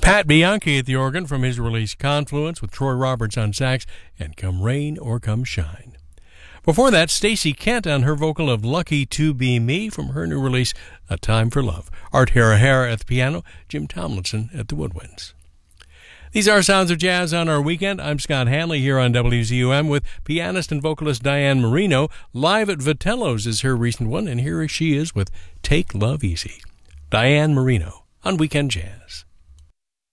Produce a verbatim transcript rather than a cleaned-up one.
Pat Bianchi at the organ from his release Confluence, with Troy Roberts on sax and Come Rain or Come Shine. Before that, Stacey Kent on her vocal of Lucky to Be Me from her new release A Time for Love. Art Harahara at the piano, Jim Tomlinson at the woodwinds. These are Sounds of Jazz on our weekend. I'm Scott Hanley here on W Z U M with pianist and vocalist Diane Marino. Live at Vitello's is her recent one, and here she is with Take Love Easy. Diane Marino on Weekend Jazz.